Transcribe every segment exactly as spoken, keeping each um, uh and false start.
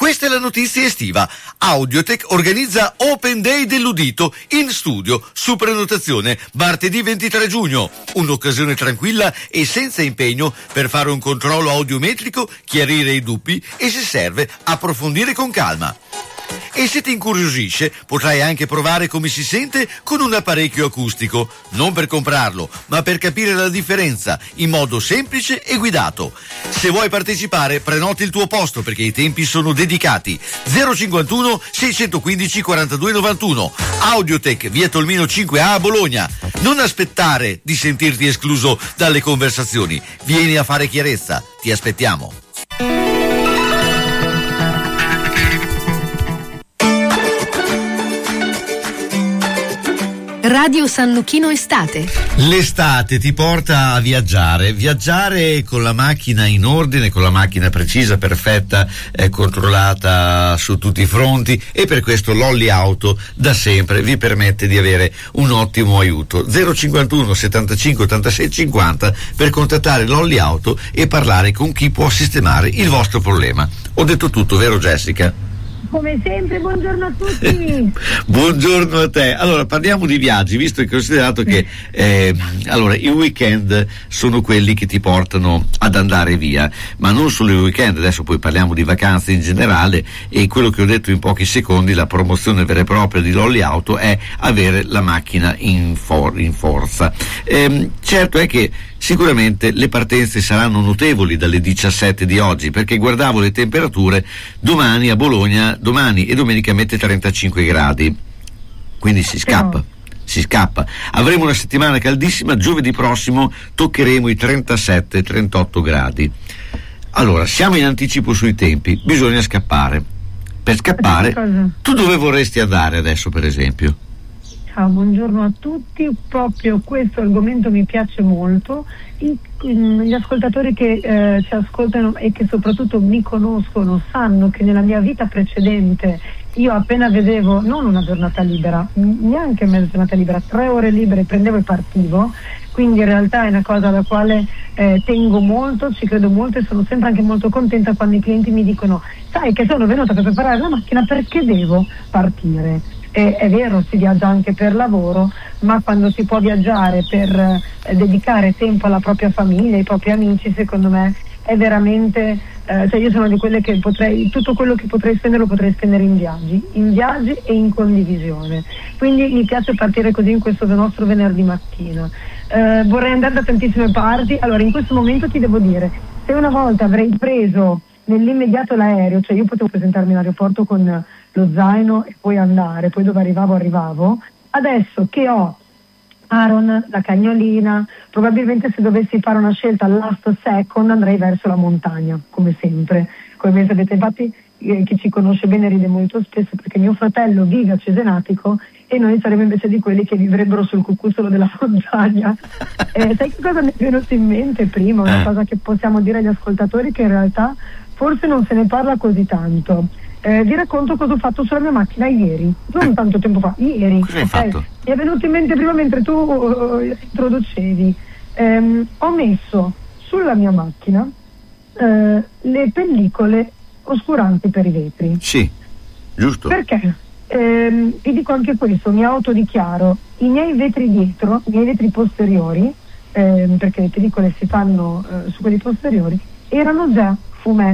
Questa è la notizia estiva. Audiotech organizza Open Day dell'udito in studio su prenotazione martedì ventitré giugno. Un'occasione tranquilla e senza impegno per fare un controllo audiometrico, chiarire i dubbi e, se serve, approfondire con calma. E se ti incuriosisce, potrai anche provare come si sente con un apparecchio acustico, non per comprarlo, ma per capire la differenza in modo semplice e guidato. Se vuoi partecipare, prenoti il tuo posto perché i tempi sono dedicati. zero cinquantuno seicentoquindici quarantadue novantuno. Audiotech, via Tolmino cinque A a Bologna. Non aspettare di sentirti escluso dalle conversazioni. Vieni a fare chiarezza. Ti aspettiamo. Radio San Luchino Estate. L'estate ti porta a viaggiare, viaggiare con la macchina in ordine, con la macchina precisa, perfetta, eh, controllata su tutti i fronti, e per questo Lolli Auto da sempre vi permette di avere un ottimo aiuto. zero cinquantuno settantacinque ottantasei cinquanta per contattare Lolli Auto e parlare con chi può sistemare il vostro problema. Ho detto tutto, vero Jessica? Come sempre, buongiorno a tutti. Buongiorno a te. Allora, parliamo di viaggi, visto e considerato che eh, allora i weekend sono quelli che ti portano ad andare via, ma non solo i weekend, adesso poi parliamo di vacanze in generale, e quello che ho detto in pochi secondi, la promozione vera e propria di Lolli Auto è avere la macchina in, for- in forza. Ehm, certo è che sicuramente le partenze saranno notevoli dalle diciassette di oggi, perché guardavo le temperature, domani a Bologna, domani e domenica mette trentacinque gradi, quindi si scappa, si scappa. Avremo una settimana caldissima, giovedì prossimo toccheremo i trentasette trentotto gradi. Allora, siamo in anticipo sui tempi, bisogna scappare. Per scappare, tu dove vorresti andare adesso, per esempio? Ciao, buongiorno a tutti. Proprio questo argomento mi piace molto. I, gli ascoltatori che eh, ci ascoltano e che soprattutto mi conoscono sanno che nella mia vita precedente io appena vedevo non una giornata libera, neanche mezza giornata libera, tre ore libere prendevo e partivo. Quindi in realtà è una cosa alla quale eh, tengo molto, ci credo molto, e sono sempre anche molto contenta quando i clienti mi dicono: sai che sono venuta per preparare la macchina perché devo partire. E, è vero, si viaggia anche per lavoro, ma quando si può viaggiare per eh, dedicare tempo alla propria famiglia, ai propri amici, secondo me è veramente, eh, cioè io sono di quelle che potrei, tutto quello che potrei spendere lo potrei spendere in viaggi, in viaggi e in condivisione. Quindi mi piace partire così in questo nostro venerdì mattina. Eh, vorrei andare da tantissime parti. Allora, in questo momento ti devo dire, se una volta avrei preso nell'immediato l'aereo, cioè io potevo presentarmi in aeroporto con lo zaino e poi andare, poi dove arrivavo arrivavo, adesso che ho Aaron, la cagnolina, probabilmente se dovessi fare una scelta last second andrei verso la montagna, come sempre, come sapete. Infatti eh, chi ci conosce bene ride molto spesso perché mio fratello vive a Cesenatico e noi saremmo invece di quelli che vivrebbero sul cucuzzolo della montagna. Eh, sai che cosa mi è venuto in mente prima? Una cosa che possiamo dire agli ascoltatori, che in realtà forse non se ne parla così tanto. Eh, vi racconto cosa ho fatto sulla mia macchina ieri, non tanto tempo fa, ieri. Cosa hai okay? fatto? Mi è venuto in mente prima mentre tu uh, introducevi. Um, ho messo sulla mia macchina uh, le pellicole oscuranti per i vetri. Sì, giusto. Perché? Um, vi dico anche questo, mi autodichiaro, i miei vetri dietro, i miei vetri posteriori, um, perché le pellicole si fanno uh, su quelli posteriori, erano già fumè.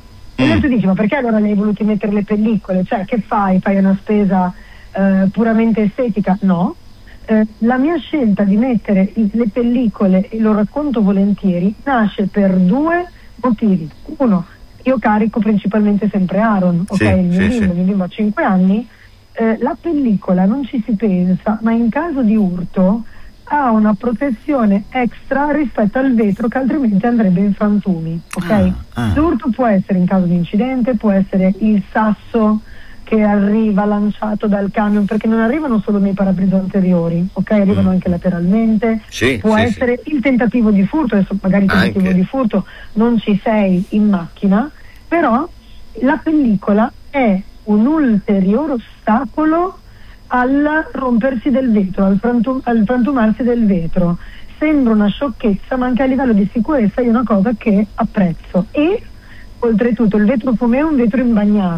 E mm. tu dici, ma perché allora ne hai voluti mettere le pellicole? Cioè, che fai? Fai una spesa eh, puramente estetica? No. Eh, la mia scelta di mettere le pellicole, e lo racconto volentieri, nasce per due motivi. Uno, io carico principalmente sempre Aaron, ok? Sì, il mio sì, bimbo, sì. il mio bimbo ha cinque anni, eh, la pellicola non ci si pensa, ma in caso di urto ha una protezione extra rispetto al vetro che altrimenti andrebbe in frantumi, ok? Ah, ah. L'urto può essere in caso di incidente, può essere il sasso che arriva lanciato dal camion, perché non arrivano solo nei parabrezza anteriori, ok? Arrivano mm. anche lateralmente. Sì, può sì, essere sì. il tentativo di furto, adesso magari il tentativo Anche. di furto non ci sei in macchina, però la pellicola è un ulteriore ostacolo al rompersi del vetro, al, frantum- al frantumarsi del vetro. Sembra una sciocchezza, ma anche a livello di sicurezza è una cosa che apprezzo. E oltretutto il vetro fumé è un vetro imbagnato.